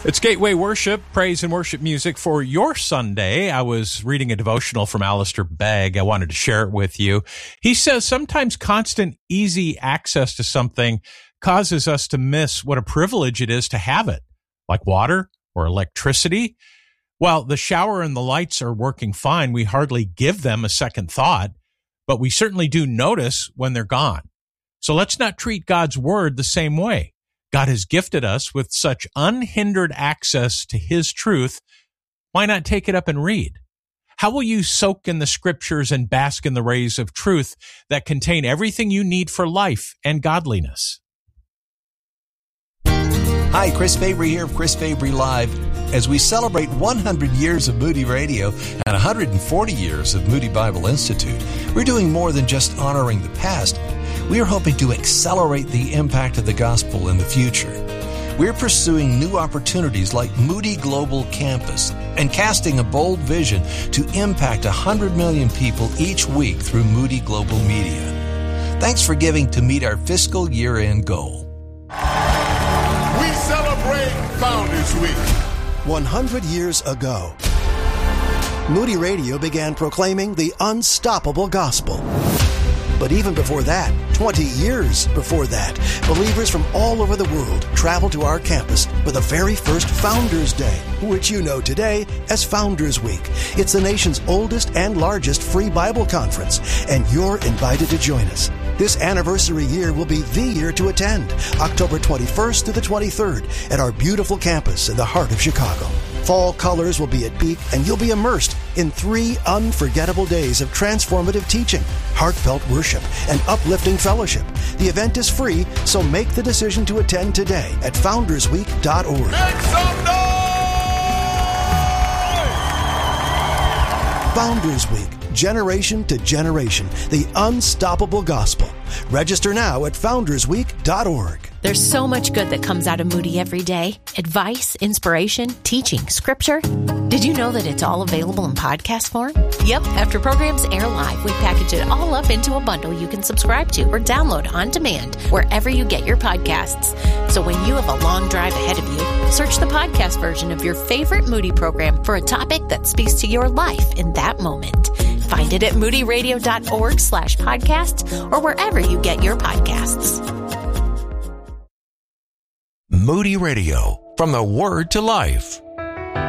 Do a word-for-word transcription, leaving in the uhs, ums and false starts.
It's Gateway Worship, praise and worship music for your Sunday. I was reading a devotional from Alistair Begg. I wanted to share it with you. He says sometimes constant, easy access to something causes us to miss what a privilege it is to have it, like water or electricity. While the shower and the lights are working fine, we hardly give them a second thought, but we certainly do notice when they're gone. So let's not treat God's word the same way. God has gifted us with such unhindered access to His truth. Why not take it up and read? How will you soak in the scriptures and bask in the rays of truth that contain everything you need for life and godliness? Hi, Chris Fabry here of Chris Fabry Live. As we celebrate one hundred years of Moody Radio and one hundred forty years of Moody Bible Institute, we're doing more than just honoring the past. We are hoping to accelerate the impact of the gospel in the future. We're pursuing new opportunities like Moody Global Campus and casting a bold vision to impact one hundred million people each week through Moody Global Media. Thanks for giving to meet our fiscal year-end goal. We celebrate Founders Week. one hundred years ago, Moody Radio began proclaiming the unstoppable gospel. But even before that, twenty years before that, believers from all over the world traveled to our campus for the very first Founders Day, which you know today as Founders Week. It's the nation's oldest and largest free Bible conference, and you're invited to join us. This anniversary year will be the year to attend, October twenty-first to the twenty-third, at our beautiful campus in the heart of Chicago. Fall colors will be at peak, and you'll be immersed in three unforgettable days of transformative teaching, heartfelt worship, and uplifting fellowship. The event is free, so make the decision to attend today at founders week dot org. Make some noise! Founders Week, generation to generation, the unstoppable gospel. Register now at founders week dot org. There's so much good that comes out of Moody every day. Advice, inspiration, teaching, scripture. Did you know that it's all available in podcast form? Yep, after programs air live, we package it all up into a bundle you can subscribe to or download on demand wherever you get your podcasts. So when you have a long drive ahead of you, search the podcast version of your favorite Moody program for a topic that speaks to your life in that moment. Find it at moody radio dot org slash podcasts or wherever you get your podcasts. Moody Radio, from the Word to Life.